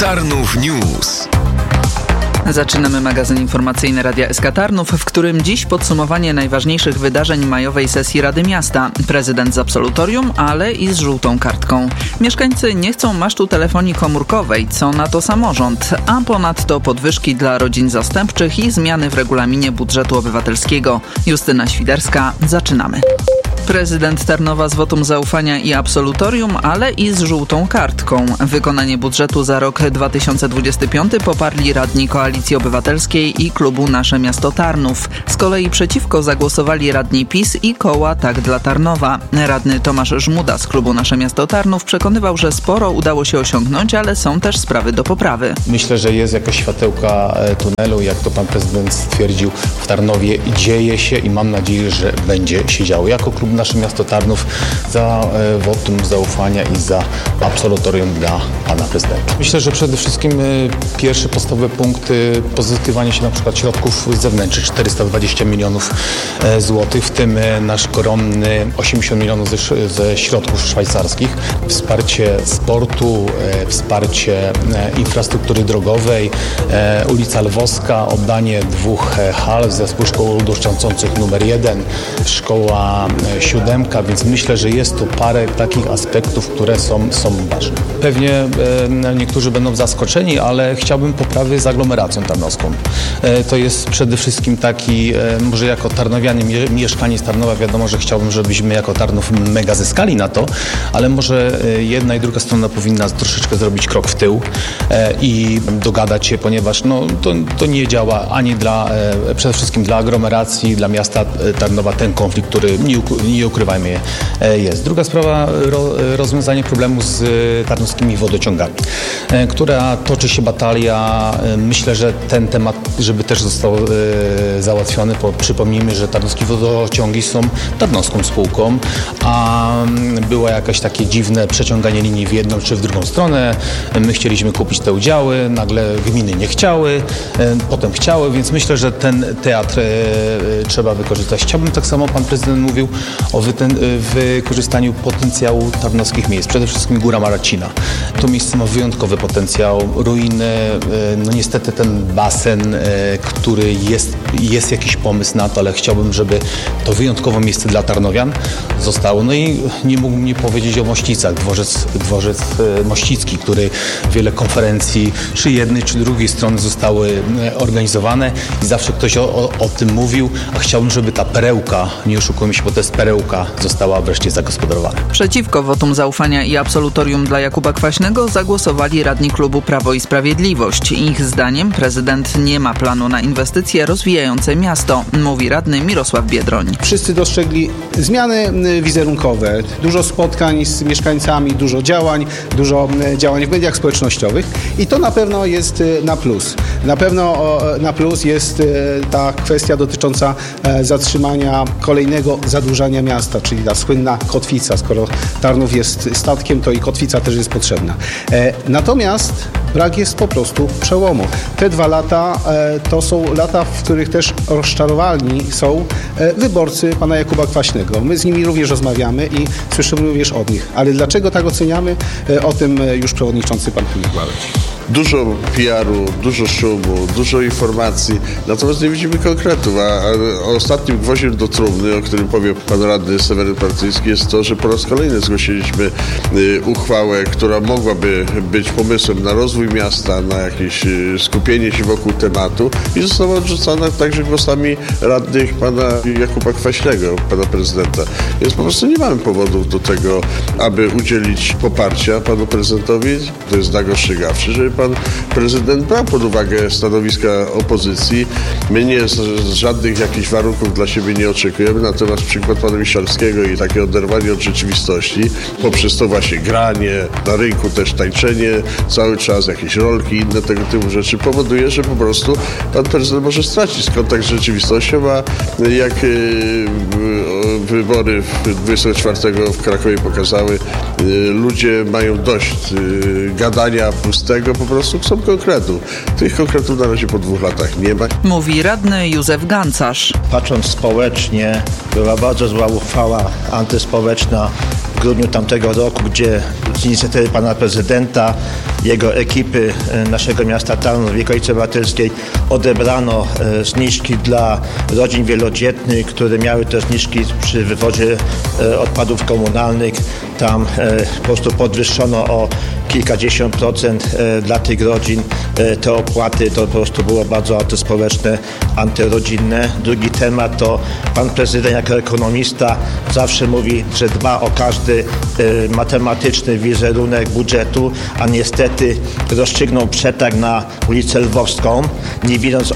Tarnów News. Zaczynamy magazyn informacyjny Radia SK Tarnów, w którym dziś podsumowanie najważniejszych wydarzeń majowej sesji Rady Miasta. Prezydent z absolutorium, ale i z żółtą kartką. Mieszkańcy nie chcą masztu telefonii komórkowej, co na to samorząd, a ponadto podwyżki dla rodzin zastępczych i zmiany w regulaminie budżetu obywatelskiego. Justyna Świderska, zaczynamy. Prezydent Tarnowa z wotum zaufania i absolutorium, ale i z żółtą kartką. Wykonanie budżetu za rok 2025 poparli radni Koalicji Obywatelskiej i klubu Nasze Miasto Tarnów. Z kolei przeciwko zagłosowali radni PiS i koła Tak dla Tarnowa. Radny Tomasz Żmuda z klubu Nasze Miasto Tarnów przekonywał, że sporo udało się osiągnąć, ale są też sprawy do poprawy. Myślę, że jest jakaś światełka tunelu, jak to pan prezydent stwierdził, w Tarnowie dzieje się i mam nadzieję, że będzie się działo. Jako klub Nasze Miasto Tarnów za wotum zaufania i za absolutorium dla pana prezydenta. Myślę, że przede wszystkim pierwsze podstawowe punkty pozyskiwanie się na przykład środków zewnętrznych, 420 milionów złotych, w tym nasz koronny 80 milionów ze środków szwajcarskich, wsparcie sportu, wsparcie infrastruktury drogowej, ulica Lwowska, oddanie 2 hal, zespół szkoły ludnokształcących numer 1, szkoła 7, więc myślę, że jest tu parę takich aspektów, które są ważne. Pewnie niektórzy będą zaskoczeni, ale chciałbym poprawy z aglomeracją tarnowską. To jest przede wszystkim taki, może jako tarnowianie, mieszkaniec Tarnowa, wiadomo, że chciałbym, żebyśmy jako Tarnów mega zyskali na to, ale może jedna i druga strona powinna troszeczkę zrobić krok w tył i dogadać się, ponieważ to nie działa ani przede wszystkim dla aglomeracji, dla miasta Tarnowa ten konflikt, który nie ukrywajmy jest. Druga sprawa, rozwiązanie problemu z tarnowskimi wodociągami, która toczy się batalia. Myślę, że ten temat, żeby też został załatwiony, bo przypomnijmy, że tarnowskie wodociągi są tarnowską spółką, a było jakieś takie dziwne przeciąganie linii w jedną czy w drugą stronę. My chcieliśmy kupić te udziały, nagle gminy nie chciały, potem chciały, więc myślę, że ten teatr trzeba wykorzystać. Chciałbym, tak samo pan prezydent mówił o wykorzystaniu potencjału tarnowskich miejsc, przede wszystkim Góra Maracina. To miejsce ma wyjątkowy potencjał, ruiny, niestety ten basen, który jest jakiś pomysł na to, ale chciałbym, żeby to wyjątkowe miejsce dla tarnowian zostało. No i nie mógłbym nie powiedzieć o Mościcach, dworzec Mościcki, który wiele konferencji, czy jednej, czy drugiej strony zostały organizowane i zawsze ktoś o tym mówił, a chciałbym, żeby ta perełka, nie oszukujmy się, bo to jest perełka, została wreszcie zagospodarowana. Przeciwko wotum zaufania i absolutorium dla Jakuba Kwaśnego zagłosowali radni klubu Prawo i Sprawiedliwość. Ich zdaniem prezydent nie ma planu na inwestycje rozwijające miasto, mówi radny Mirosław Biedroń. Wszyscy dostrzegli zmiany wizerunkowe, dużo spotkań z mieszkańcami, dużo działań w mediach społecznościowych i to na pewno jest na plus. Na pewno na plus jest ta kwestia dotycząca zatrzymania kolejnego zadłużania miasta, czyli ta słynna kotwica. Skoro Tarnów jest statkiem, to i kotwica też jest potrzebna. Natomiast brak jest po prostu przełomu. Te 2 lata to są lata, w których też rozczarowani są wyborcy pana Jakuba Kwaśnego. My z nimi również rozmawiamy i słyszymy również od nich. Ale dlaczego tak oceniamy? O tym już przewodniczący pan Filip Ławecz. Dużo PR-u, dużo szumu, dużo informacji, natomiast nie widzimy konkretów, a ostatnim gwoździem do trumny, o którym powie pan radny Seweryn Partyjski, jest to, że po raz kolejny zgłosiliśmy uchwałę, która mogłaby być pomysłem na rozwój miasta, na jakieś skupienie się wokół tematu i została odrzucona także głosami radnych pana Jakuba Kwaśnego, pana prezydenta. Więc po prostu nie mamy powodów do tego, aby udzielić poparcia panu prezydentowi. To jest znak ostrzegawczy, żeby pan prezydent brał pod uwagę stanowiska opozycji. My z żadnych jakichś warunków dla siebie nie oczekujemy, natomiast przykład pana Miszalskiego i takie oderwanie od rzeczywistości, poprzez to właśnie granie, na rynku też tańczenie cały czas, jakieś rolki, inne tego typu rzeczy powoduje, że po prostu pan prezydent może stracić kontakt z rzeczywistością, a jak wybory 24 w Krakowie pokazały, ludzie mają dość gadania pustego, po prostu chcą konkretów. Tych konkretów na razie po 2 latach nie ma. Mówi radny Józef Gancarz. Patrząc społecznie, była bardzo zła uchwała antyspołeczna w grudniu tamtego roku, gdzie z inicjatywy pana prezydenta jego ekipy, naszego miasta Tarnów w okolicy obywatelskiej odebrano zniżki dla rodzin wielodzietnych, które miały te zniżki przy wywozie odpadów komunalnych. Tam po prostu podwyższono o kilkadziesiąt procent dla tych rodzin te opłaty. To po prostu było bardzo antyspołeczne, antyrodzinne. Drugi temat to pan prezydent jako ekonomista zawsze mówi, że dba o każdy matematyczny wizerunek budżetu, a niestety rozstrzygnął przetarg na ulicę Lwowską, nie wiedząc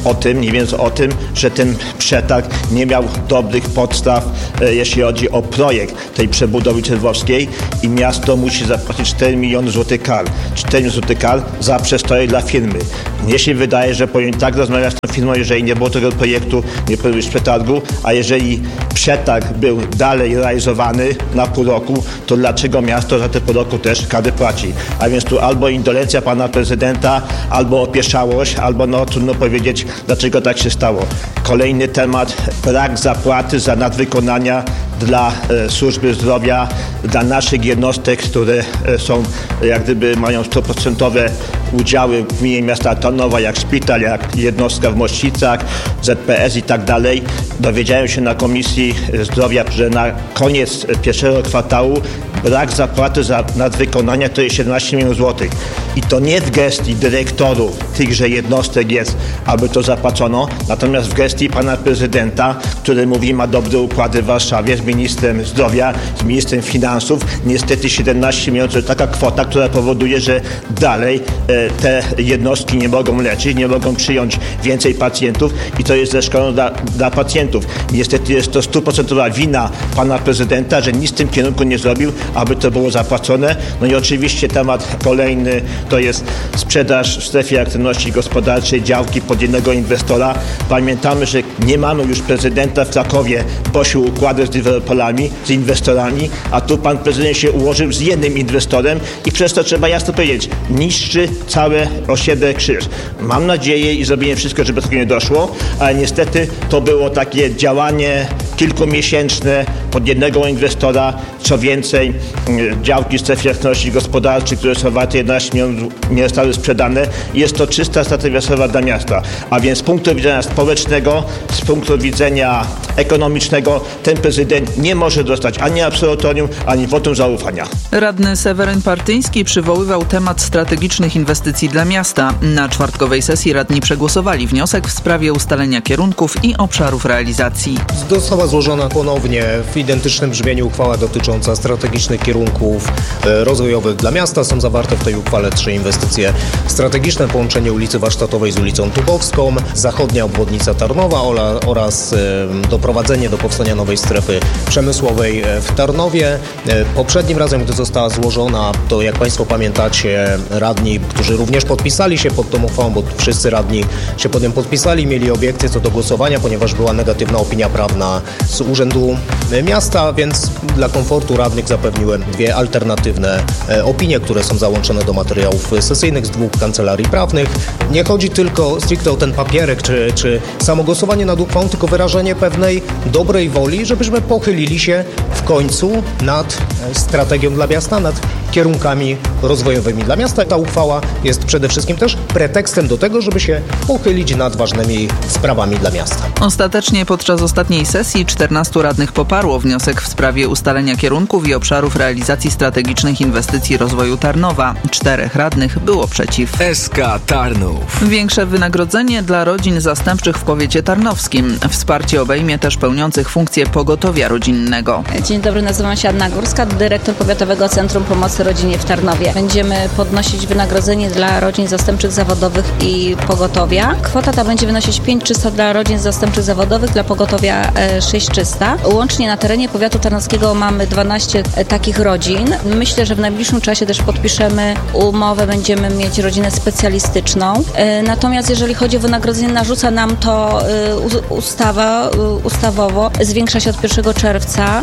o tym, że ten przetarg nie miał dobrych podstaw, jeśli chodzi o projekt tej przebudowy ulicy Lwowskiej i miasto musi zapłacić 4 miliony złotych kar. 4 miliony złotych kar za przestoje dla firmy. Mnie się wydaje, że powinien tak rozmawiać z tą firmą, jeżeli nie było tego projektu, nie powinien być przetargu, a jeżeli przetarg był dalej realizowany na pół roku, to dlaczego miasto za te pół roku też kary płaci? A więc tu albo indolencja pana prezydenta, albo opieszałość, albo trudno powiedzieć, dlaczego tak się stało. Kolejny temat, brak zapłaty za nadwykonania dla służby zdrowia, dla naszych jednostek, które są, jak gdyby mają 100% udziały w gminie miasta Tarnowa, jak szpital, jak jednostka w Mościcach, ZPS i tak dalej. Dowiedziałem się na Komisji Zdrowia, że na koniec pierwszego kwartału brak zapłaty za nadwykonania to jest 17 milionów złotych. I to nie w gestii dyrektorów tychże jednostek jest, aby to zapłacono, natomiast w gestii pana prezydenta, który mówi, ma dobre układy w Warszawie z ministrem zdrowia, z ministrem finansów. Niestety 17 milionów to jest taka kwota, która powoduje, że dalej te jednostki nie mogą leczyć, nie mogą przyjąć więcej pacjentów i to jest ze szkodą dla pacjentów. Niestety jest to 100% wina pana prezydenta, że nic w tym kierunku nie zrobił, aby to było zapłacone. No i oczywiście temat kolejny to jest sprzedaż w strefie aktywności gospodarczej działki pod jednego inwestora. Pamiętamy, że nie mamy już prezydenta w Krakowie, posił układy z deweloperami, z inwestorami, a tu pan prezydent się ułożył z jednym inwestorem i przez to trzeba jasno powiedzieć, niszczy całe osiedle Krzyż. Mam nadzieję i zrobię wszystko, żeby do tego nie doszło, ale niestety to było takie działanie kilkumiesięczne pod jednego inwestora. Co więcej, działki w strefie aktywności gospodarczej, które są warte 11 milionów, nie zostały sprzedane. Jest to czysta strata finansowa dla miasta. A więc z punktu widzenia społecznego, z punktu widzenia ekonomicznego, ten prezydent nie może dostać ani absolutorium, ani wotum zaufania. Radny Seweryn Partyński przywoływał temat strategicznych inwestycji dla miasta. Na czwartkowej sesji radni przegłosowali wniosek w sprawie ustalenia kierunków i obszarów realizacji. Została złożona ponownie w identycznym brzmieniu uchwała dotycząca strategicznych kierunków rozwojowych dla miasta. Są zawarte w tej uchwale 3 inwestycje strategiczne: połączenie ulicy Warsztatowej z ulicą Tubowską, zachodnia obwodnica Tarnowa oraz doprowadzenie do powstania nowej strefy przemysłowej w Tarnowie. Poprzednim razem, gdy została złożona, to jak Państwo pamiętacie, radni, którzy również podpisali się pod tą uchwałą, bo wszyscy radni się pod nią podpisali, mieli obiekcje co do głosowania, ponieważ była negatywna opinia prawna z Urzędu Miasta, więc dla komfortu radnych zapewniłem 2 alternatywne opinie, które są załączone do materiałów sesyjnych z 2 kancelarii prawnych. Nie chodzi tylko stricte o ten papierek czy samo głosowanie nad uchwałą, tylko wyrażenie pewnej dobrej woli, żebyśmy pochylili się w końcu nad strategią dla miasta, nad kierunkami rozwojowymi dla miasta. Ta uchwała jest przede wszystkim też pretekstem do tego, żeby się pochylić nad ważnymi sprawami dla miasta. Ostatecznie podczas ostatniej sesji 14 radnych poparło wniosek w sprawie ustalenia kierunków i obszarów realizacji strategicznych inwestycji rozwoju Tarnowa. 4 radnych było przeciw. SK Tarnów. Większe wynagrodzenie dla rodzin zastępczych w powiecie tarnowskim. Wsparcie obejmie też pełniących funkcję pogotowia rodzinnego. Dzień dobry, nazywam się Anna Górska, dyrektor Powiatowego Centrum Pomocy Rodzinie w Tarnowie. Będziemy podnosić wynagrodzenie dla rodzin zastępczych zawodowych i pogotowia. Kwota ta będzie wynosić 5300 dla rodzin zastępczych zawodowych, dla pogotowia 6300. Łącznie na terenie powiatu tarnowskiego mamy 12 takich rodzin. Myślę, że w najbliższym czasie też podpiszemy umowę, będziemy mieć rodzinę specjalistyczną. Natomiast jeżeli chodzi o wynagrodzenie, narzuca nam to ustawowo. Zwiększa się od 1 czerwca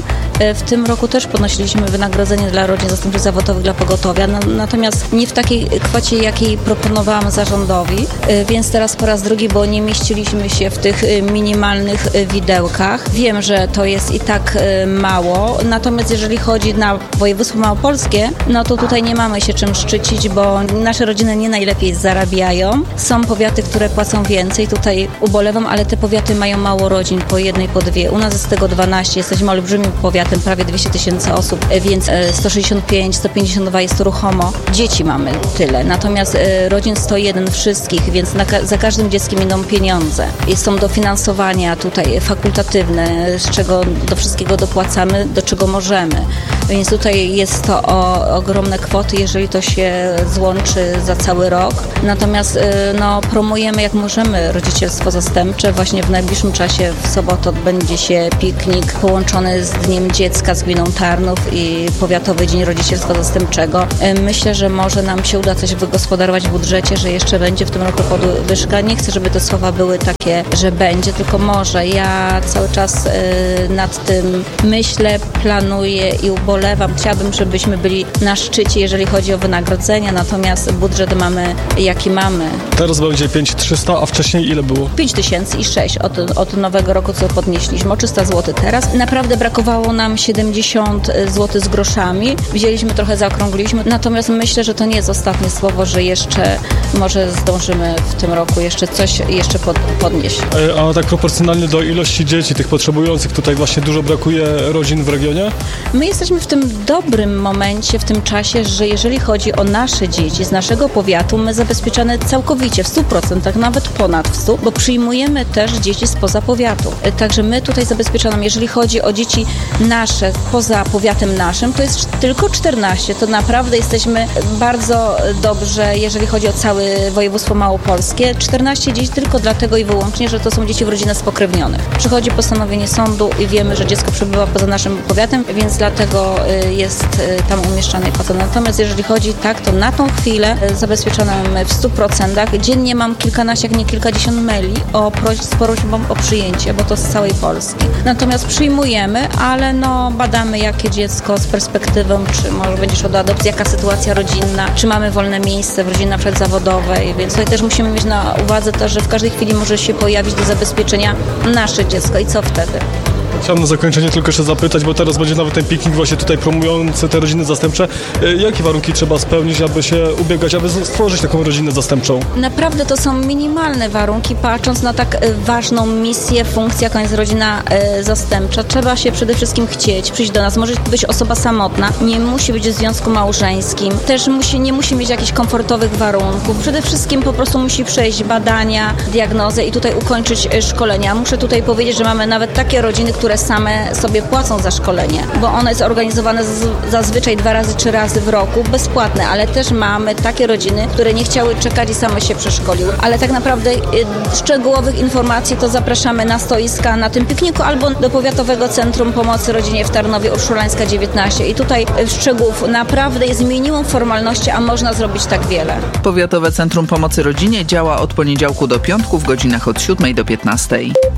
W tym roku też podnosiliśmy wynagrodzenie dla rodzin zastępczych zawodowych dla pogotowia, natomiast nie w takiej kwocie, jakiej proponowałam zarządowi, więc teraz po raz drugi, bo nie mieściliśmy się w tych minimalnych widełkach. Wiem, że to jest i tak mało, natomiast jeżeli chodzi na województwo małopolskie, no to tutaj nie mamy się czym szczycić, bo nasze rodziny nie najlepiej zarabiają. Są powiaty, które płacą więcej, tutaj ubolewam, ale te powiaty mają mało rodzin, po jednej, po dwie. U nas jest tego 12, jesteśmy olbrzymim powiatem, prawie 200 000 osób, więc 165, 152 jest ruchomo. Dzieci mamy tyle, natomiast rodzin 101 wszystkich, więc za każdym dzieckiem idą pieniądze. Są dofinansowania tutaj fakultatywne, z czego do wszystkiego dopłacamy, do czego możemy. Więc tutaj jest to ogromne kwoty, jeżeli to się złączy za cały rok. Natomiast promujemy jak możemy rodzicielstwo zastępcze. Właśnie w najbliższym czasie w sobotę odbędzie się piknik połączony z Dniem Dziecka z gminą Tarnów i Powiatowy Dzień Rodzicielstwa Zastępczego. Myślę, że może nam się uda coś wygospodarować w budżecie, że jeszcze będzie w tym roku podwyżka. Nie chcę, żeby te słowa były takie, że będzie, tylko może. Ja cały czas nad tym myślę, planuję i ubolewam. Chciałabym, żebyśmy byli na szczycie, jeżeli chodzi o wynagrodzenia, natomiast budżet mamy, jaki mamy. Teraz będzie 5300, a wcześniej ile było? 5006 od nowego roku, co podnieśliśmy, o 300 zł teraz. Naprawdę brakowało nam 70 zł z groszami. Wzięliśmy trochę, zaokrągliliśmy, natomiast myślę, że to nie jest ostatnie słowo, że jeszcze może zdążymy w tym roku coś podnieść. A tak proporcjonalnie do ilości dzieci, tych potrzebujących, tutaj właśnie dużo brakuje rodzin w regionie? My jesteśmy w tym dobrym momencie, w tym czasie, że jeżeli chodzi o nasze dzieci z naszego powiatu, my zabezpieczamy całkowicie, w 100%, nawet ponad w 100%, bo przyjmujemy też dzieci spoza powiatu. Także my tutaj zabezpieczamy, jeżeli chodzi o dzieci nasze, poza powiatem naszym, to jest tylko 14. To naprawdę jesteśmy bardzo dobrze, jeżeli chodzi o całe województwo małopolskie. 14 dzieci tylko dlatego i wyłącznie, że to są dzieci w rodzinach spokrewnionych. Przychodzi postanowienie sądu i wiemy, że dziecko przebywa poza naszym powiatem, więc dlatego jest tam umieszczane i płacone. Natomiast jeżeli chodzi to na tą chwilę zabezpieczone mamy w 100%. Dziennie mam kilkanaście, jak nie kilkadziesiąt maili z prośbą o przyjęcie, bo to z całej Polski. Natomiast przyjmujemy, ale badamy jakie dziecko z perspektywą, czy może będziesz od adopcji, jaka sytuacja rodzinna, czy mamy wolne miejsce w rodzinie na przykład zawodowej, więc tutaj też musimy mieć na uwadze to, że w każdej chwili może się pojawić do zabezpieczenia nasze dziecko i co wtedy? Chciałem na zakończenie tylko jeszcze zapytać, bo teraz będzie nawet ten piknik właśnie tutaj promujący te rodziny zastępcze. Jakie warunki trzeba spełnić, aby się ubiegać, aby stworzyć taką rodzinę zastępczą? Naprawdę to są minimalne warunki, patrząc na tak ważną misję, funkcję, jaką jest rodzina zastępcza. Trzeba się przede wszystkim chcieć, przyjść do nas. Może być osoba samotna, nie musi być w związku małżeńskim, też nie musi mieć jakichś komfortowych warunków. Przede wszystkim po prostu musi przejść badania, diagnozę i tutaj ukończyć szkolenia. Muszę tutaj powiedzieć, że mamy nawet takie rodziny, które same sobie płacą za szkolenie, bo ono jest organizowane zazwyczaj 2 razy, 3 razy w roku, bezpłatne, ale też mamy takie rodziny, które nie chciały czekać i same się przeszkoliły. Ale tak naprawdę szczegółowych informacji to zapraszamy na stoiska na tym pikniku albo do Powiatowego Centrum Pomocy Rodzinie w Tarnowie, Urszulańska 19. I tutaj szczegółów naprawdę jest minimum formalności, a można zrobić tak wiele. Powiatowe Centrum Pomocy Rodzinie działa od poniedziałku do piątku w godzinach od 7 do 15.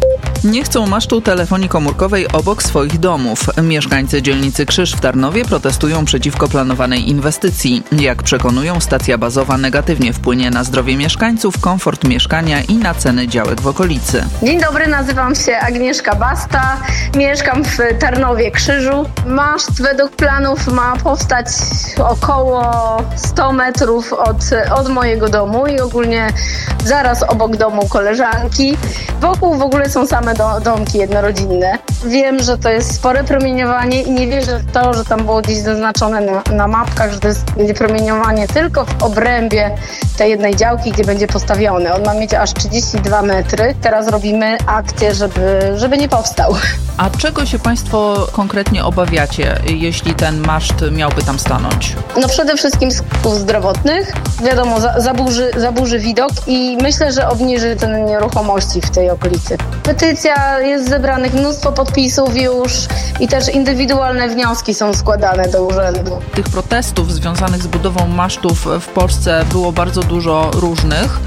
Nie chcą masztu telefonii komórkowej obok swoich domów. Mieszkańcy dzielnicy Krzyż w Tarnowie protestują przeciwko planowanej inwestycji. Jak przekonują, stacja bazowa negatywnie wpłynie na zdrowie mieszkańców, komfort mieszkania i na ceny działek w okolicy. Dzień dobry, nazywam się Agnieszka Basta, mieszkam w Tarnowie Krzyżu. Maszt według planów ma powstać około 100 metrów od mojego domu i ogólnie zaraz obok domu koleżanki. Wokół w ogóle są same domki jednorodzinne. Wiem, że to jest spore promieniowanie i nie wierzę w to, że tam było gdzieś zaznaczone na mapkach, że to jest promieniowanie tylko w obrębie tej jednej działki, gdzie będzie postawione. On ma mieć aż 32 metry. Teraz robimy akcję, żeby nie powstał. A czego się Państwo konkretnie obawiacie, jeśli ten maszt miałby tam stanąć? No przede wszystkim skutków zdrowotnych. Wiadomo, zaburzy widok i myślę, że obniży cenę nieruchomości w tej okolicy. Petycja jest zebranych mnóstwo podpisów już i też indywidualne wnioski są składane do urzędu. Tych protestów związanych z budową masztów w Polsce było bardzo dużo różnych.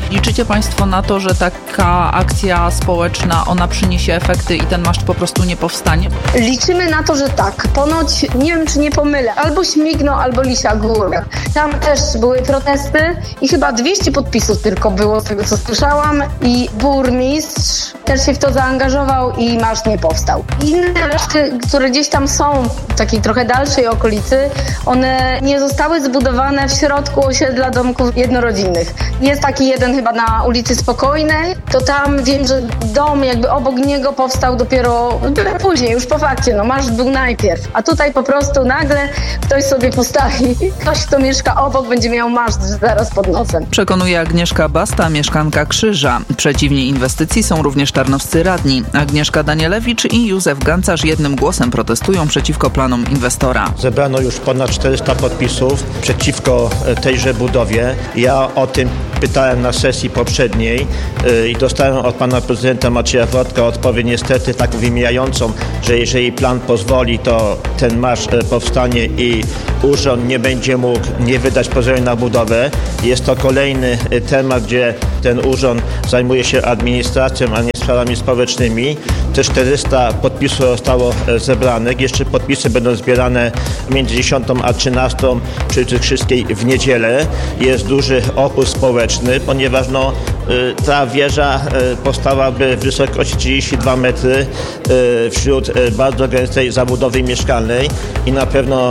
Liczycie Państwo na to, że taka akcja społeczna, ona przyniesie efekty i ten maszt po prostu nie powstanie? Liczymy na to, że tak. Ponoć, nie wiem czy nie pomylę, albo Śmigno, albo Lisia Góra. Tam też były protesty i chyba 200 podpisów tylko było z tego, co słyszałam, i burmistrz też się w to zaangażował i maszt nie powstał. Inne maszty, które gdzieś tam są w takiej trochę dalszej okolicy, one nie zostały zbudowane w środku osiedla domków jednorodzinnych. Jest taki jeden chyba na ulicy Spokojnej, to tam wiem, że dom jakby obok niego powstał dopiero później, już po fakcie, no maszt był najpierw. A tutaj po prostu nagle ktoś sobie postawi, ktoś, kto mieszka obok, będzie miał maszt zaraz pod nosem. Przekonuje Agnieszka Basta, mieszkanka Krzyża. Przeciwni inwestycji są również tarnowscy radni. Agnieszka Danielewicz i Józef Gancarz jednym głosem protestują przeciwko planom inwestora. Zebrano już ponad 400 podpisów przeciwko tejże budowie. Ja o tym pytałem na sesji poprzedniej i dostałem od pana prezydenta Macieja Wrodka odpowiedź niestety tak wymijającą, że jeżeli plan pozwoli, to ten maszt powstanie i urząd nie będzie mógł nie wydać pozwolenia na budowę. Jest to kolejny temat, gdzie ten urząd zajmuje się administracją, a nie sprawami społecznymi. Te 400 podpisów zostało zebranych. Jeszcze podpisy będą zbierane między 10 a 13 przy Krzyskiej w niedzielę. Jest duży opór społeczny, ponieważ ta wieża powstałaby w wysokości 32 metry wśród bardzo gęstej zabudowy mieszkalnej i na pewno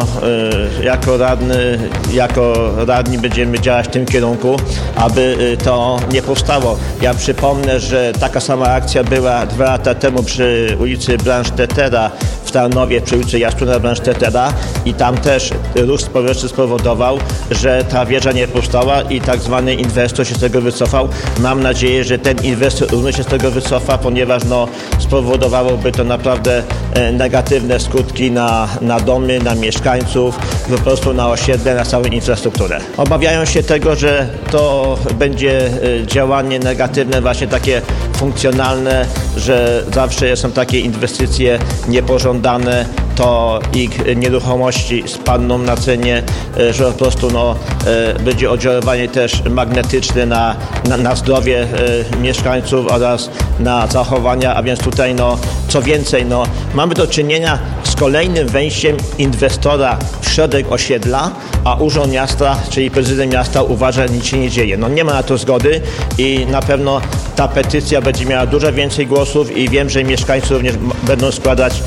jako radni będziemy działać w tym kierunku, aby to nie powstało. Ja przypomnę, że taka sama akcja była 2 lata temu przy ulicy Bransztetera w Tarnowie, przy ulicy Jaszczura Bransztetera i tam też ruch społeczny spowodował, że ta wieża nie powstała i tak zwany inwestor się z tego wycofał. Mam nadzieję, że ten inwestor również się z tego wycofa, ponieważ spowodowałoby to naprawdę negatywne skutki na domy, na mieszkańców, po prostu na osiedle, na całą infrastrukturę. Obawiają się tego, że to będzie działanie negatywne, właśnie takie funkcjonalne, że zawsze są takie inwestycje niepożądane, to ich nieruchomości spadną na cenie, że po prostu będzie oddziaływanie też magnetyczne na zdrowie mieszkańców oraz na zachowania, a więc tutaj co więcej, mamy do czynienia z kolejnym wejściem inwestora w środek osiedla, a urząd miasta, czyli prezydent miasta uważa, że nic się nie dzieje. Nie ma na to zgody i na pewno ta petycja będzie miała dużo więcej głosów i wiem, że mieszkańcy również będą składać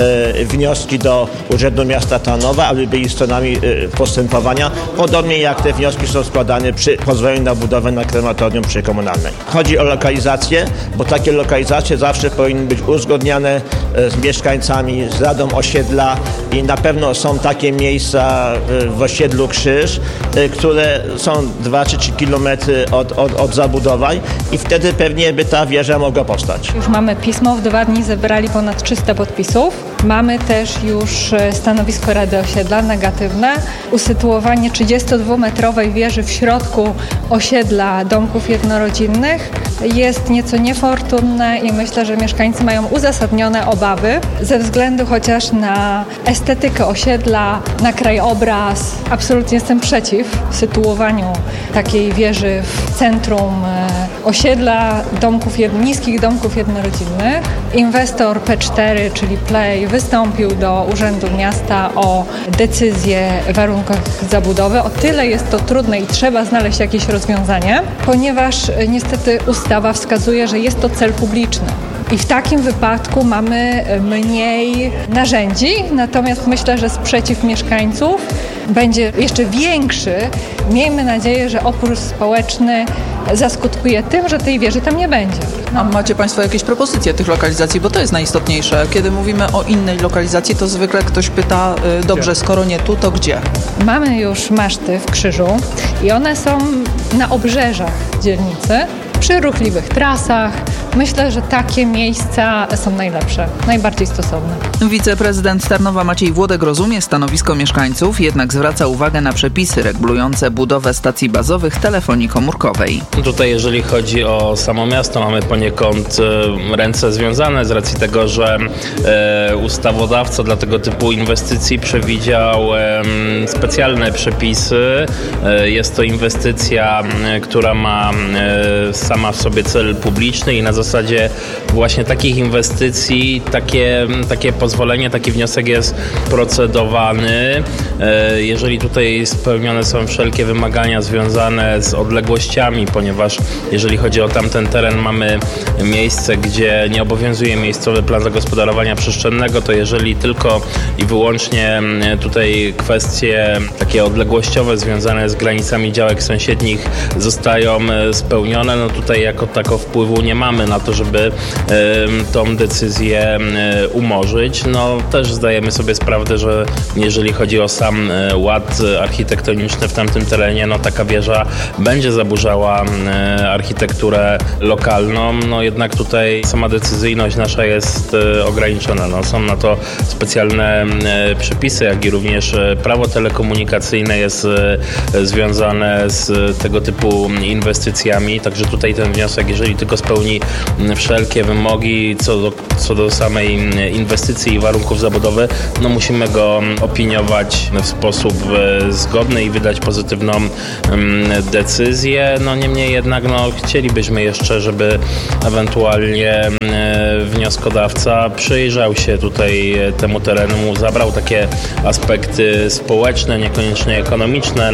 wnioski do Urzędu Miasta Tarnowa, aby byli stronami postępowania, podobnie jak te wnioski są składane przy pozwoleniu na budowę na krematorium przy komunalnej. Chodzi o lokalizację, bo takie lokalizacje zawsze powinny być uzgodniane z mieszkańcami, z Radą Osiedla i na pewno są takie miejsca w osiedlu Krzyż, które są 2 czy 3 kilometry od zabudowań i wtedy pewnie by ta wieża mogła powstać. Już mamy pismo, w 2 dni zebrali ponad 300 podpisów. Mamy też już stanowisko Rady Osiedla negatywne. Usytuowanie 32-metrowej wieży w środku osiedla domków jednorodzinnych jest nieco niefortunne i myślę, że mieszkańcy mają uzasadnione obawy ze względu chociaż na estetykę osiedla, na krajobraz. Absolutnie jestem przeciw sytuowaniu takiej wieży w centrum osiedla niskich domków jednorodzinnych. Inwestor P4, czyli Play, wystąpił do Urzędu Miasta o decyzję w warunkach zabudowy. O tyle jest to trudne i trzeba znaleźć jakieś rozwiązanie, ponieważ niestety ustawa wskazuje, że jest to cel publiczny. I w takim wypadku mamy mniej narzędzi, natomiast myślę, że sprzeciw mieszkańców będzie jeszcze większy. Miejmy nadzieję, że opór społeczny zaskutkuje tym, że tej wieży tam nie będzie. A macie Państwo jakieś propozycje tych lokalizacji, bo to jest najistotniejsze. Kiedy mówimy o innej lokalizacji, to zwykle ktoś pyta, dobrze, skoro nie tu, to gdzie? Mamy już maszty w Krzyżu i one są na obrzeżach dzielnicy, przy ruchliwych trasach, Myślę, że takie miejsca są najlepsze, najbardziej stosowne. Wiceprezydent Tarnowa Maciej Włodek rozumie stanowisko mieszkańców, jednak zwraca uwagę na przepisy regulujące budowę stacji bazowych telefonii komórkowej. Tutaj jeżeli chodzi o samo miasto, mamy poniekąd ręce związane z racji tego, że ustawodawca dla tego typu inwestycji przewidział specjalne przepisy. Jest to inwestycja, która ma sama w sobie cel publiczny i na zasadzie właśnie takich inwestycji takie pozwolenie, taki wniosek jest procedowany. Jeżeli tutaj spełnione są wszelkie wymagania związane z odległościami, ponieważ jeżeli chodzi o tamten teren, mamy miejsce, gdzie nie obowiązuje miejscowy plan zagospodarowania przestrzennego, to jeżeli tylko i wyłącznie tutaj kwestie takie odległościowe związane z granicami działek sąsiednich zostają spełnione, no tutaj jako tako wpływu nie mamy na to, żeby tą decyzję umorzyć. No też zdajemy sobie sprawę, że jeżeli chodzi o sam ład architektoniczny w tamtym terenie, no taka wieża będzie zaburzała architekturę lokalną, no jednak tutaj sama decyzyjność nasza jest ograniczona. No, są na to specjalne przepisy, jak i również prawo telekomunikacyjne jest związane z tego typu inwestycjami, także tutaj ten wniosek, jeżeli tylko spełni wszelkie wymogi co do samej inwestycji i warunków zabudowy, no musimy go opiniować w sposób zgodny i wydać pozytywną decyzję. No niemniej jednak chcielibyśmy jeszcze, żeby ewentualnie wnioskodawca przyjrzał się tutaj temu terenu, zabrał takie aspekty społeczne, niekoniecznie ekonomiczne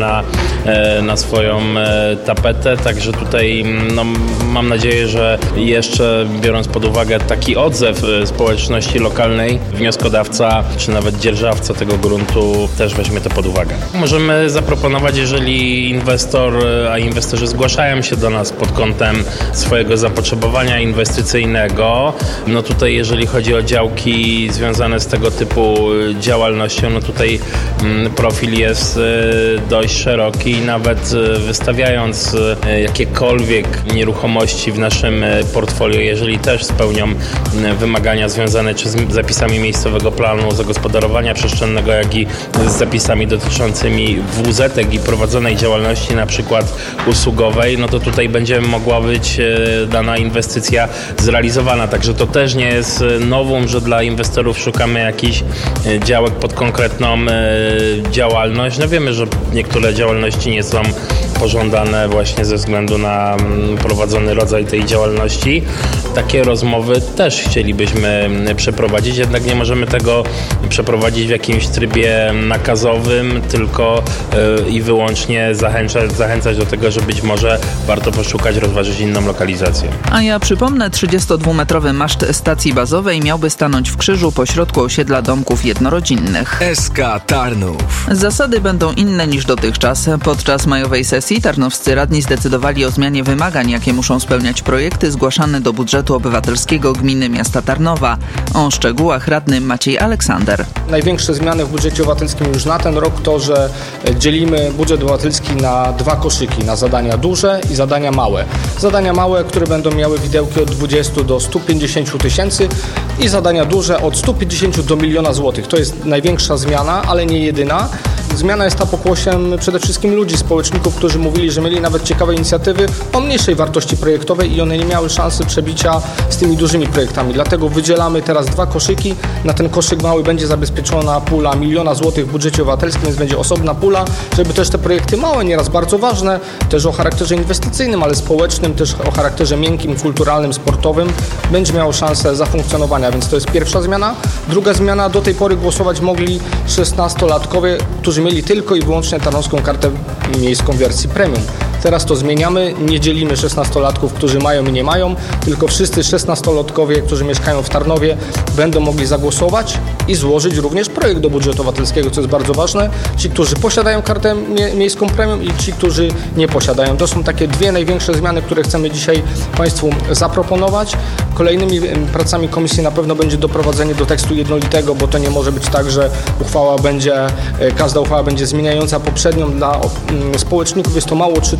na swoją tapetę, także tutaj mam nadzieję, że jeszcze biorąc pod uwagę taki odzew społeczności lokalnej, wnioskodawca czy nawet dzierżawca tego gruntu też weźmie to pod uwagę. Możemy zaproponować, jeżeli inwestorzy zgłaszają się do nas pod kątem swojego zapotrzebowania inwestycyjnego, no tutaj jeżeli chodzi o działki związane z tego typu działalnością, no tutaj profil jest dość szeroki i nawet wystawiając jakiekolwiek nieruchomości w naszym portfolio, jeżeli też spełnią wymagania związane czy z zapisami miejscowego planu zagospodarowania przestrzennego, jak i z zapisami dotyczącymi WZ-ek i prowadzonej działalności na przykład usługowej, no to tutaj będzie mogła być dana inwestycja zrealizowana. Także to też nie jest nowum, że dla inwestorów szukamy jakichś działek pod konkretną działalność. No wiemy, że niektóre działalności nie są pożądane właśnie ze względu na prowadzony rodzaj tej działalności. Takie rozmowy też chcielibyśmy przeprowadzić, jednak nie możemy tego przeprowadzić w jakimś trybie nakazowym, tylko i wyłącznie zachęcać do tego, że być może warto poszukać, rozważyć inną lokalizację. A ja przypomnę, 32-metrowy maszt stacji bazowej miałby stanąć w krzyżu pośrodku osiedla domków jednorodzinnych. SK Tarnów. Zasady będą inne niż dotychczas. Podczas majowej sesji tarnowscy radni zdecydowali o zmianie wymagań, jakie muszą spełniać projekty zgłaszane do budżetu obywatelskiego gminy miasta Tarnowa. O szczegółach radny Maciej Aleksander. Największe zmiany w budżecie obywatelskim już na ten rok to, że dzielimy budżet obywatelski na dwa koszyki, na zadania duże i zadania małe. Zadania małe, które będą miały widełki od 20 do 150 tysięcy i zadania duże od 150 do 1 000 000 złotych. To jest największa zmiana, ale nie jedyna. Zmiana jest ta pokłosiem przede wszystkim ludzi, społeczników, którzy mówili, że mieli nawet ciekawe inicjatywy o mniejszej wartości projektowej i one nie miały szansy przebicia z tymi dużymi projektami. Dlatego wydzielamy teraz dwa koszyki. Na ten koszyk mały będzie zabezpieczona pula 1 000 000 złotych w budżecie obywatelskim, więc będzie osobna pula, żeby też te projekty małe, nieraz bardzo ważne, też o charakterze inwestycyjnym, ale społecznym, też o charakterze miękkim, kulturalnym, sportowym, będzie miało szansę zafunkcjonowania, więc to jest pierwsza zmiana. Druga zmiana, do tej pory głosować mogli 16-latkowie, którzy mieli tylko i wyłącznie tarnowską kartę miejską wersji premium. Teraz to zmieniamy, nie dzielimy 16-latków, którzy mają i nie mają, tylko wszyscy 16-latkowie, którzy mieszkają w Tarnowie, będą mogli zagłosować i złożyć również projekt do budżetu obywatelskiego, co jest bardzo ważne. Ci, którzy posiadają kartę miejską premium i ci, którzy nie posiadają. To są takie dwie największe zmiany, które chcemy dzisiaj Państwu zaproponować. Kolejnymi pracami komisji na pewno będzie doprowadzenie do tekstu jednolitego, bo to nie może być tak, że każda uchwała będzie zmieniająca poprzednią. Dla społeczników jest to mało czytelne.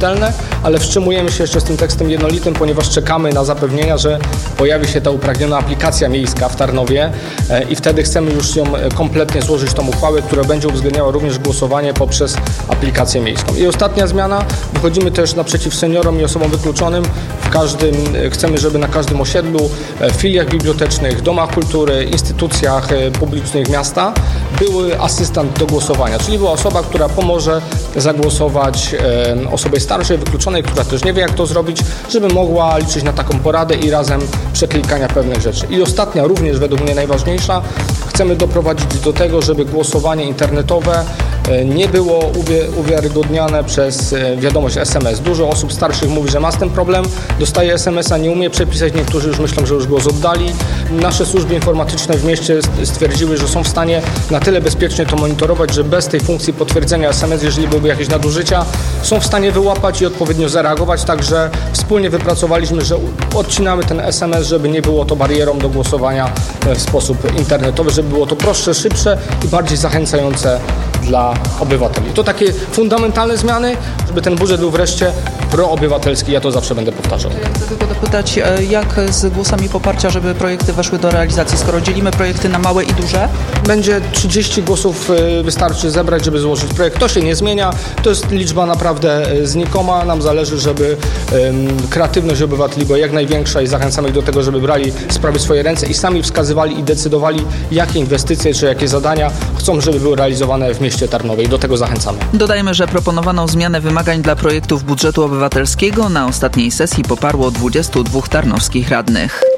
czytelne, ale wstrzymujemy się jeszcze z tym tekstem jednolitym, ponieważ czekamy na zapewnienia, że pojawi się ta upragniona aplikacja miejska w Tarnowie i wtedy chcemy już ją kompletnie złożyć tą uchwałę, która będzie uwzględniała również głosowanie poprzez aplikację miejską. I ostatnia zmiana, wychodzimy też naprzeciw seniorom i osobom wykluczonym. Chcemy, żeby na każdym osiedlu, filiach bibliotecznych, domach kultury, instytucjach publicznych miasta był asystent do głosowania, czyli była osoba, która pomoże zagłosować osobie starszej, wykluczonej, która też nie wie, jak to zrobić, żeby mogła liczyć na taką poradę i razem przeklikania pewnych rzeczy. I ostatnia, również według mnie najważniejsza, chcemy doprowadzić do tego, żeby głosowanie internetowe nie było uwiarygodniane przez wiadomość SMS. Dużo osób starszych mówi, że ma z tym problem, dostaje SMS-a, nie umie przepisać, niektórzy już myślą, że już głos oddali. Nasze służby informatyczne w mieście stwierdziły, że są w stanie na tyle bezpiecznie to monitorować, że bez tej funkcji potwierdzenia SMS, jeżeli byłyby jakieś nadużycia, są w stanie wyłapać i odpowiednio zareagować, także wspólnie wypracowaliśmy, że odcinamy ten SMS, żeby nie było to barierą do głosowania w sposób internetowy, żeby było to prostsze, szybsze i bardziej zachęcające dla obywateli. To takie fundamentalne zmiany, żeby ten budżet był wreszcie proobywatelski, ja to zawsze będę powtarzał. Ja chcę tylko dopytać, jak z głosami poparcia, żeby projekty weszły do realizacji, skoro dzielimy projekty na małe i duże? Będzie 30 głosów wystarczy zebrać, żeby złożyć projekt. To się nie zmienia, to jest liczba naprawdę znikoma. Nam zależy, żeby kreatywność obywateli była jak największa i zachęcamy ich do tego, żeby brali sprawy w swoje ręce i sami wskazywali i decydowali, jakie inwestycje czy jakie zadania chcą, żeby były realizowane w mieście Tarnowie i do tego zachęcamy. Dodajmy, że proponowaną zmianę wymagań dla projektów budżetu obywatelskiego na ostatniej sesji poparło 22 tarnowskich radnych.